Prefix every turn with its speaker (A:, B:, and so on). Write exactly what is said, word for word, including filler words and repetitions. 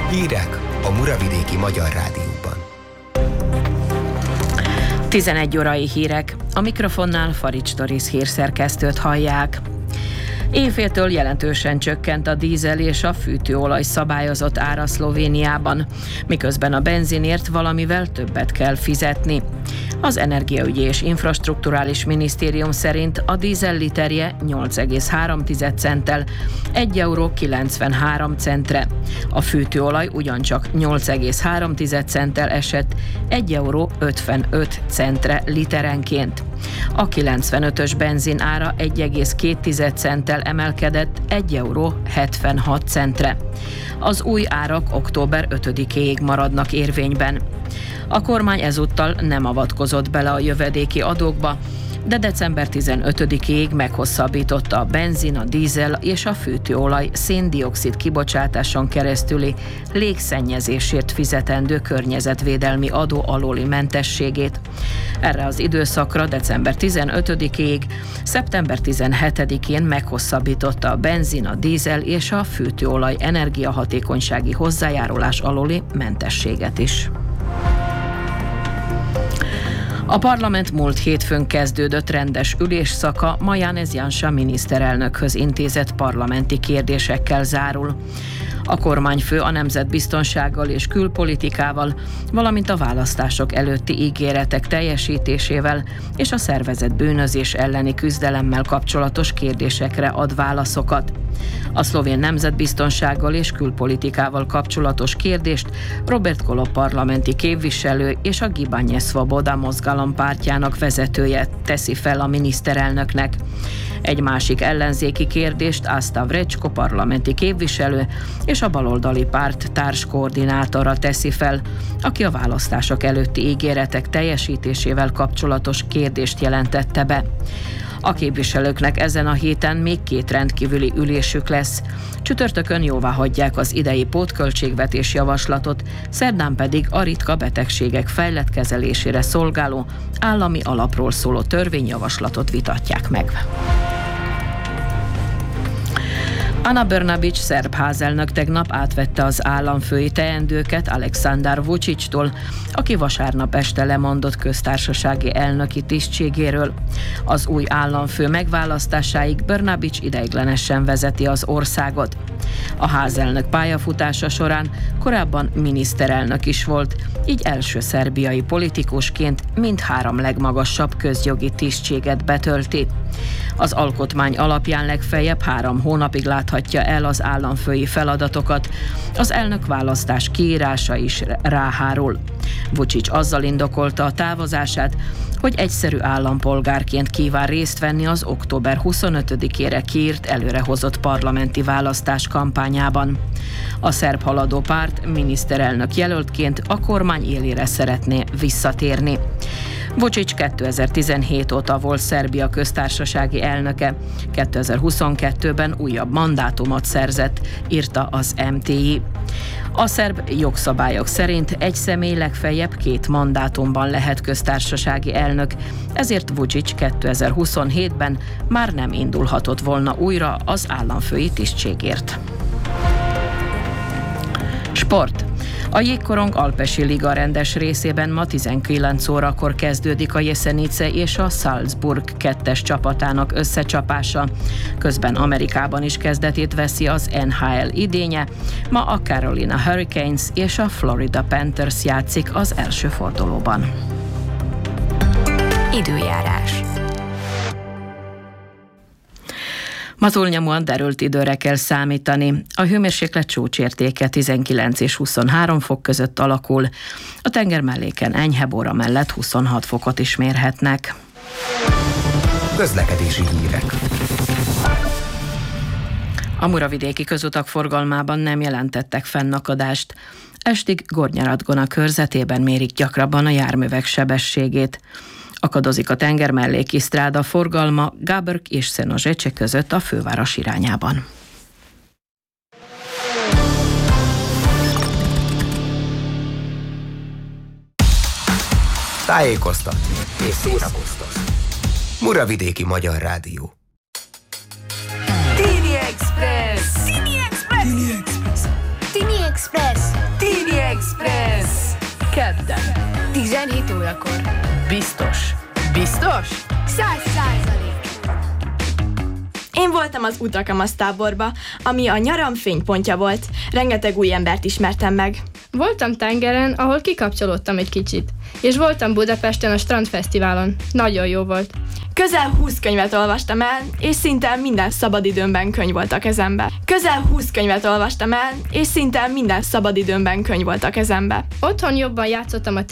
A: Hírek a Muravidéki Magyar Rádióban.
B: tizenegy órai hírek. A mikrofonnál Farics Doris hírszerkesztőt hallják. Éjféltől jelentősen csökkent a dízel és a fűtőolaj szabályozott ára Szlovéniában, miközben a benzinért valamivel többet kell fizetni. Az Energiaügyi és Infrastrukturális Minisztérium szerint a dízel literje nyolc egész három centtel egy euró kilencvenhárom centre. A fűtőolaj ugyancsak nyolc egész három centtel esett egy euró ötvenöt centre literenként. A kilencvenötös benzin ára egy egész két centtel emelkedett egy euró hetvenhat centre. Az új árak október ötödikéig maradnak érvényben. A kormány ezúttal nem avatkozott bele a jövedéki adókba, de december tizenötödikéig meghosszabbította a benzin, a dízel és a fűtőolaj szén-dioxid kibocsátáson keresztüli légszennyezésért fizetendő környezetvédelmi adó alóli mentességét. Erre az időszakra december tizenötödikéig, szeptember tizenhetedikén meghosszabbította a benzin, a dízel és a fűtőolaj energiahatékonysági hozzájárulás alóli mentességet is. A parlament múlt hétfőn kezdődött rendes ülésszaka ma Janez Janša miniszterelnökhöz intézett parlamenti kérdésekkel zárul. A kormányfő a nemzetbiztonsággal és külpolitikával, valamint a választások előtti ígéretek teljesítésével és a szervezett bűnözés elleni küzdelemmel kapcsolatos kérdésekre ad válaszokat. A szlovén nemzetbiztonsággal és külpolitikával kapcsolatos kérdést Robert Golob parlamenti képviselő és a Gibanje Svoboda mozgalom pártjának vezetője teszi fel a miniszterelnöknek. Egy másik ellenzéki kérdést Asta Vrečko parlamenti képviselő és a baloldali párt társkoordinátora teszi fel, aki a választások előtti ígéretek teljesítésével kapcsolatos kérdést jelentette be. A képviselőknek ezen a héten még két rendkívüli ülésük lesz. Csütörtökön jóváhagyják az idei pótköltségvetés javaslatot, szerdán pedig a ritka betegségek fejlett kezelésére szolgáló állami alapról szóló törvényjavaslatot vitatják meg. Ana Brnabić szerb házelnök tegnap átvette az államfői teendőket Aleksandar Vučićtól, aki vasárnap este lemondott köztársasági elnöki tisztségéről. Az új államfő megválasztásáig Brnabić ideiglenesen vezeti az országot. A házelnök pályafutása során korábban miniszterelnök is volt, így első szerbiai politikusként mindhárom legmagasabb közjogi tisztséget betölti. Az alkotmány alapján legfeljebb három hónapig láthatja el az államfői feladatokat, az elnök választás kiírása is ráhárul. Vučić azzal indokolta a távozását, hogy egyszerű állampolgárként kíván részt venni az október huszonötödikére kiírt előrehozott parlamenti választás kampányában. A szerb haladó párt miniszterelnök jelöltként a kormány élére szeretné visszatérni. Vučić kétezer-tizenhét óta volt Szerbia köztársasági elnöke, kétezer-huszonkettőben újabb mandátumot szerzett, írta az em té i. A szerb jogszabályok szerint egy személy legfeljebb két mandátumban lehet köztársasági elnök, ezért Vučić kétezer-huszonhétben már nem indulhatott volna újra az államfői tisztségért. Sport. A Jégkorong Alpesi Liga rendes részében ma tizenkilenc órakor kezdődik a Jesenice és a Salzburg kettes csapatának összecsapása. Közben Amerikában is kezdetét veszi az en há el idénye. Ma a Carolina Hurricanes és a Florida Panthers játszik az első fordulóban.
C: Időjárás.
B: Ma túlnyomóan derült időre kell számítani. A hőmérséklet csúcsértéke tizenkilenc és huszonhárom fok között alakul. A tenger melléken enyhe bóra mellett huszonhat fokot is mérhetnek.
A: Közlekedési hírek.
B: A muravidéki közutak forgalmában nem jelentettek fennakadást. Estig Gornyaradgona körzetében mérik gyakrabban a járművek sebességét. Akadozik a tengermelléki sztráda forgalma Gábork és Szenožeče között a főváros irányában.
A: Tájékoztatni és szórakoztatni. Muravidéki Magyar Rádió.
C: Tini Express! Tini Express!
D: Tini Express!
B: kedden.
C: tizenhét órakor.
B: Biztos. Biztos?
C: Száz százalék.
D: Én voltam az Ultrakamasz táborba, ami a nyaram fénypontja volt. Rengeteg új embert ismertem meg.
E: Voltam tengeren, ahol kikapcsolódtam egy kicsit. És voltam Budapesten a Strandfesztiválon. Nagyon jó volt.
D: Közel húsz könyvet olvastam el, és szinte minden szabadidőmben könyv volt a kezembe. Közel húsz könyvet olvastam el, és szinte minden szabadidőmben könyv volt a kezembe.
E: Otthon jobban játszottam a